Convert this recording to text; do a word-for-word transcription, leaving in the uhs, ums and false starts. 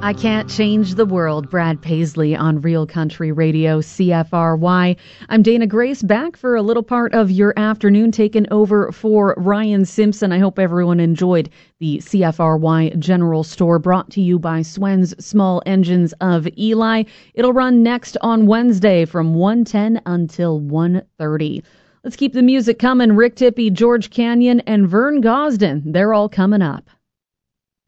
I Can't Change the World, Brad Paisley on Real Country Radio, C F R Y. I'm Dana Grace, back for a little part of your afternoon, taking over for Ryan Simpson. I hope everyone enjoyed the C F R Y General Store, brought to you by Swen's Small Engines of Eli. It'll run next on Wednesday from one ten until one thirty. Let's keep the music coming. Rick Tippie, George Canyon, and Vern Gosden, they're all coming up.